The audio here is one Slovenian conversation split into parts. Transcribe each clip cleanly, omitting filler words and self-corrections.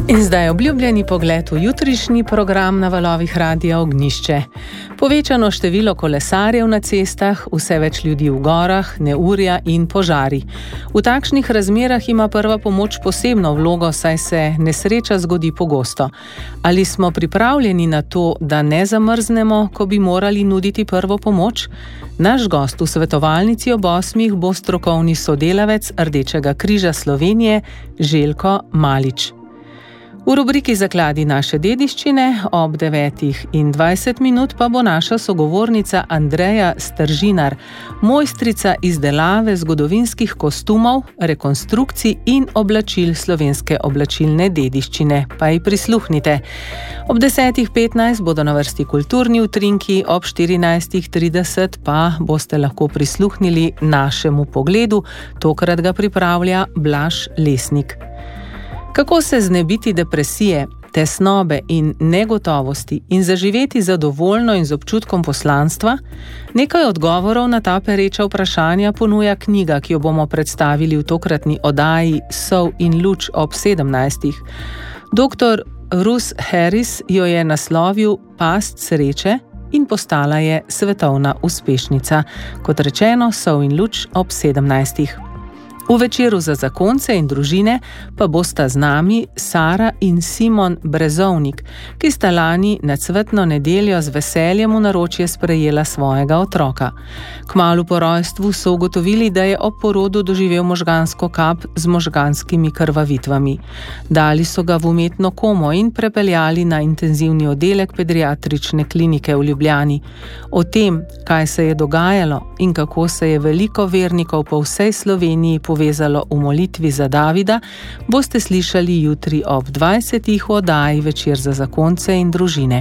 In zdaj obljubljeni pogled v jutrišnji program na valovih Radia Ognjišče. Povečano število kolesarjev na cestah, vse več ljudi v gorah, neurja in požari. V takšnih razmerah ima prva pomoč posebno vlogo, saj se nesreča zgodi pogosto. Ali smo pripravljeni na to, da ne zamrznemo, ko bi morali nuditi prvo pomoč? Naš gost v svetovalnici ob 8 bo strokovni sodelavec Rdečega križa Slovenije Željko Malič. V rubriki Zakladi naše dediščine ob 9:20 pa bo naša sogovornica Andreja Stržinar, mojstrica izdelave zgodovinskih kostumov, rekonstrukcij in oblačil slovenske oblačilne dediščine. Pa ji prisluhnite. Ob 10:15 bodo na vrsti kulturni utrinki, ob 14:30 pa boste lahko prisluhnili našemu pogledu, tokrat ga pripravlja Blaž Lesnik. Kako se znebiti depresije, tesnobe in negotovosti in zaživeti zadovoljno in z občutkom poslanstva? Nekaj odgovorov na ta pereča vprašanja ponuja knjiga, ki jo bomo predstavili v tokratni oddaji Sol in luč ob 17. Dr. Ruth Harris jo je naslovil Past sreče in postala je svetovna uspešnica. Kot rečeno, Sol in luč ob 17. V večeru za zakonce in družine pa bosta z nami Sara in Simon Brezovnik, ki sta lani na cvetno nedeljo z veseljem v naročje sprejela svojega otroka. Kmalu po rojstvu so ugotovili, da je ob porodu doživel možgansko kap z možganskimi krvavitvami. Dali so ga v umetno komo in prepeljali na intenzivni oddelek pediatrične klinike v Ljubljani. O tem, kaj se je dogajalo in kako se je veliko vernikov po vsej Sloveniji povezalo v molitvi za Davida, boste slišali jutri ob 20. v oddaji Večer za zakonce in družine.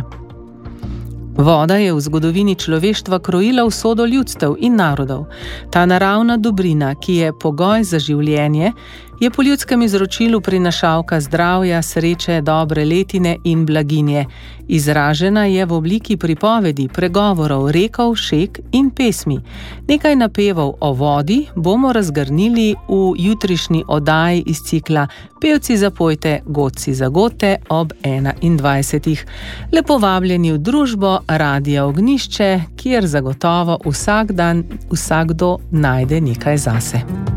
Voda je v zgodovini človeštva krojila usodo ljudstev in narodov. Ta naravna dobrina, ki je pogoj za življenje, je po ljudskem izročilu prinašalka zdravja, sreče, dobre letine in blaginje. Izražena je v obliki pripovedi, pregovorov, rekov, šeg in pesmi. Nekaj napevov o vodi bomo razgrnili v jutrišnji oddaji iz cikla Pevci zapojte, godci zagote ob 21. Lepo vabljeni v družbo Radia Ognjišče, kjer zagotovo vsak dan vsakdo najde nekaj zase.